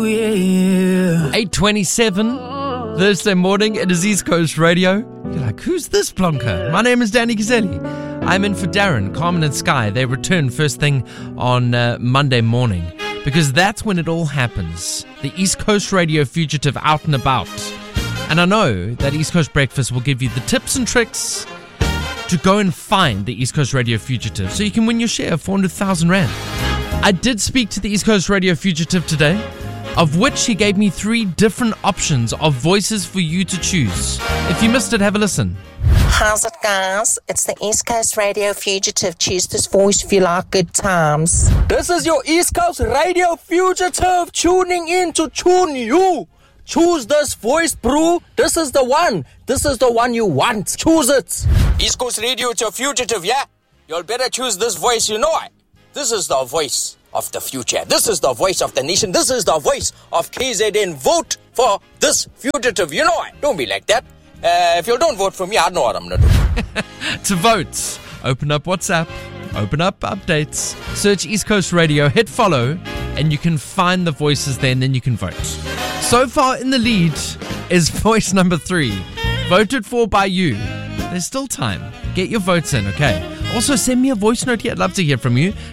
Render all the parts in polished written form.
8:27 Thursday morning. It is East Coast Radio. You're like, who's this plonker? My name is Danny Caselli. I'm in for Darren, Carmen and Sky. They return first thing on Monday morning because that's when it all happens. The East Coast Radio fugitive out and about. And I know that East Coast Breakfast will give you the tips and tricks to go and find the East Coast Radio fugitive so you can win your share of 400,000 Rand. I did speak to the East Coast Radio fugitive today, of which he gave me 3 different options of voices for you to choose. If you missed it, have a listen. How's it, guys? It's the East Coast Radio fugitive. Choose this voice if you like good times. This is your East Coast Radio fugitive tuning in to tune you. Choose this voice, bro. This is the one. This is the one you want. Choose it. East Coast Radio, it's your fugitive, yeah? You'll better choose this voice, you know it. This is the voice of the future. This is the voice of the nation. This is the voice of KZN. Vote for this fugitive. You know it. Don't be like that. If you don't vote for me, I know what I'm going to do. To vote, open up WhatsApp, open up updates, search East Coast Radio, hit follow, and you can find the voices there, and then you can vote. So far in the lead is voice number 3, voted for by you. There's still time. Get your votes in, okay? Also, send me a voice note here. I'd love to hear from you.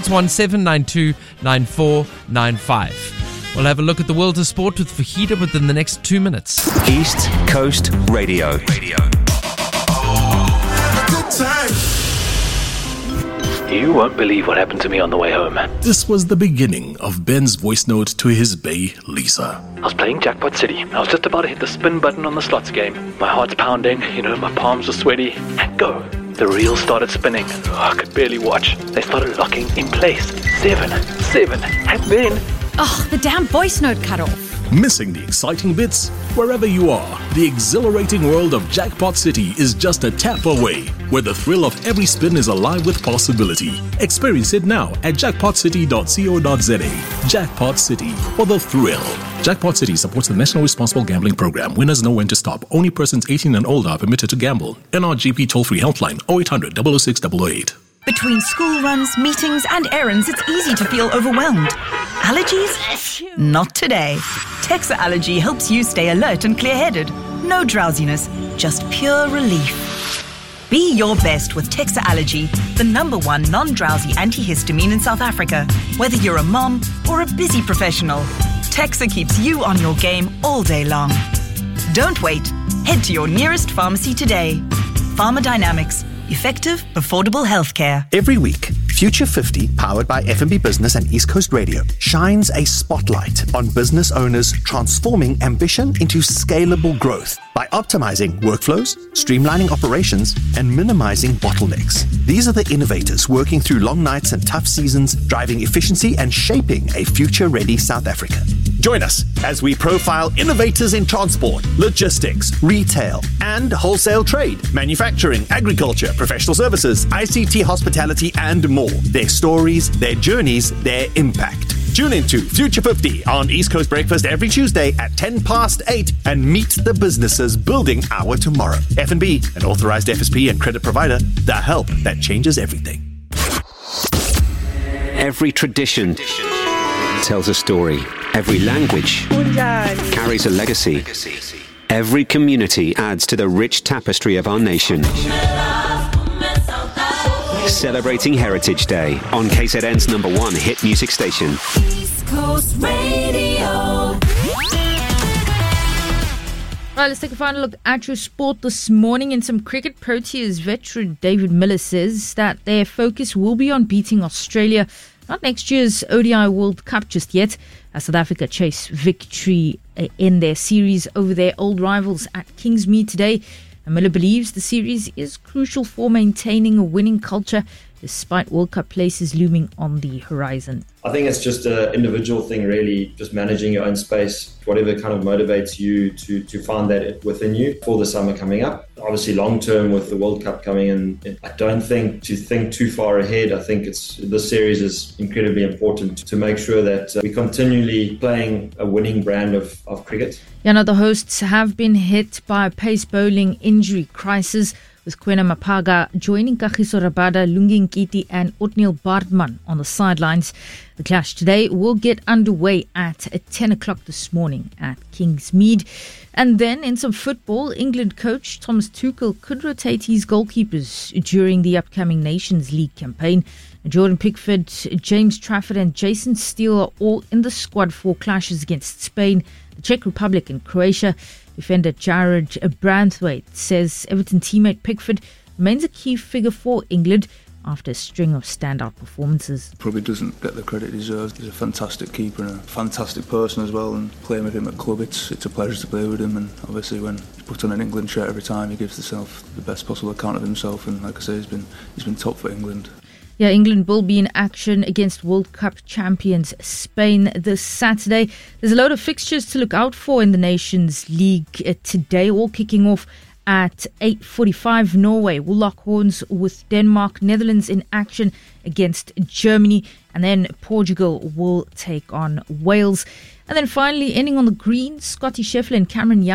061-792-9495. We'll have a look at the world of sport with Fajita within the next 2 minutes. East Coast Radio. Good time. You won't believe what happened to me on the way home. This was the beginning of Ben's voice note to his bae, Lisa. I was playing Jackpot City. I was just about to hit the spin button on the slots game. My heart's pounding, my palms are sweaty. And go. The reel started spinning. I could barely watch. They started locking in place. 7, and then... the damn voice note cut off. Missing the exciting bits? Wherever you are, the exhilarating world of Jackpot City is just a tap away, where the thrill of every spin is alive with possibility. Experience it now at jackpotcity.co.za. Jackpot City, for the thrill. Jackpot City supports the National Responsible Gambling Program. Winners know when to stop. Only persons 18 and older are permitted to gamble. NRGP toll-free helpline 0800 006 008. Between school runs, meetings, and errands, it's easy to feel overwhelmed. Allergies? Not today. Texa Allergy helps you stay alert and clear-headed. No drowsiness, just pure relief. Be your best with Texa Allergy, the #1 non-drowsy antihistamine in South Africa. Whether you're a mom or a busy professional, Texa keeps you on your game all day long. Don't wait. Head to your nearest pharmacy today. Pharmadynamics. Effective, affordable healthcare. Every week, Future 50, powered by F&B Business and East Coast Radio, shines a spotlight on business owners transforming ambition into scalable growth by optimizing workflows, streamlining operations, and minimizing bottlenecks. These are the innovators working through long nights and tough seasons, driving efficiency and shaping a future-ready South Africa. Join us as we profile innovators in transport, logistics, retail, and wholesale trade, manufacturing, agriculture, professional services, ICT, hospitality, and more. Their stories, their journeys, their impact. Tune into Future 50 on East Coast Breakfast every Tuesday at 8:10 and meet the businesses building our tomorrow. F&B, an authorized FSP and credit provider, the help that changes everything. Every tradition tells a story. Every language carries a legacy. Every community adds to the rich tapestry of our nation. Celebrating Heritage Day on KZN's #1 hit music station. East Coast Radio. Right, let's take a final look at your sport this morning. In some cricket, Proteas veteran David Miller says that their focus will be on beating Australia, not next year's ODI World Cup just yet, as South Africa chase victory in their series over their old rivals at Kingsmead today. And Miller believes the series is crucial for maintaining a winning culture despite World Cup places looming on the horizon. I think it's just an individual thing, really, just managing your own space, whatever kind of motivates you to find that within you for the summer coming up. Obviously, long term with the World Cup coming in, I don't think to think too far ahead. I think this series is incredibly important to make sure that we're continually playing a winning brand of cricket. The hosts have been hit by a pace bowling injury crisis, with Kwena Mapaga joining Kagiso Rabada, Lungi Nkiti and Othniel Baartman on the sidelines. The clash today will get underway at 10 o'clock this morning at Kingsmead. And then in some football, England coach Thomas Tuchel could rotate his goalkeepers during the upcoming Nations League campaign. Jordan Pickford, James Trafford and Jason Steele are all in the squad for clashes against Spain, the Czech Republic and Croatia. Defender Jared Branthwaite says Everton teammate Pickford remains a key figure for England after a string of standout performances. Probably doesn't get the credit he deserves. He's a fantastic keeper and a fantastic person as well, and playing with him at club, it's a pleasure to play with him, and obviously when he's put on an England shirt every time, he gives himself the best possible account of himself, and like I say, he's been top for England. Yeah, England will be in action against World Cup champions Spain this Saturday. There's a load of fixtures to look out for in the Nations League today, all kicking off at 8:45. Norway will lock horns with Denmark. Netherlands in action against Germany. And then Portugal will take on Wales. And then finally, ending on the green, Scotty Scheffler and Cameron Young